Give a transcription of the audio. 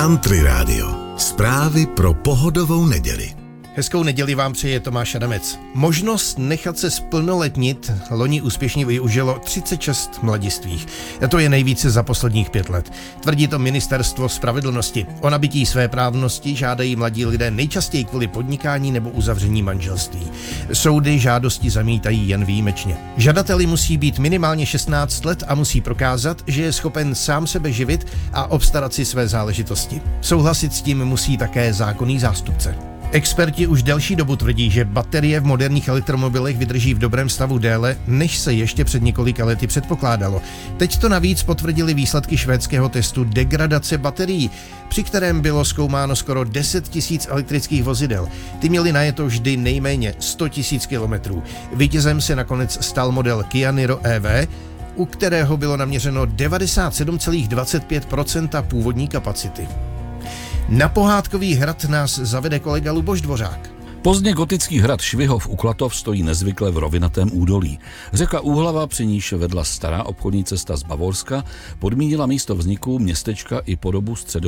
Country Radio. Zprávy pro pohodovou neděli. Hezkou neděli vám přeje Tomáš Adamec. Možnost nechat se splnoletnit loni úspěšně využilo 36 mladistvých. To je nejvíce za posledních 5 let. Tvrdí to Ministerstvo spravedlnosti. O nabití své právnosti žádají mladí lidé nejčastěji kvůli podnikání nebo uzavření manželství. Soudy žádosti zamítají jen výjimečně. Žadateli musí být minimálně 16 let a musí prokázat, že je schopen sám sebe živit a obstarat si své záležitosti. Souhlasit s tím musí také zákonný zástupce. Experti už delší dobu tvrdí, že baterie v moderních elektromobilech vydrží v dobrém stavu déle, než se ještě před několika lety předpokládalo. Teď to navíc potvrdili výsledky švédského testu degradace baterií, při kterém bylo zkoumáno skoro 10 000 elektrických vozidel. Ty měly najeto vždy nejméně 100 000 kilometrů. Vítězem se nakonec stal model Kia Niro EV, u kterého bylo naměřeno 97,25% původní kapacity. Na pohádkový hrad nás zavede kolega Luboš Dvořák. Pozdně gotický hrad Švihov u Klatov stojí nezvykle v rovinatém údolí. Řeka Úhlava, při níž vedla stará obchodní cesta z Bavorska, podmínila místo vzniku městečka i podobu středověkého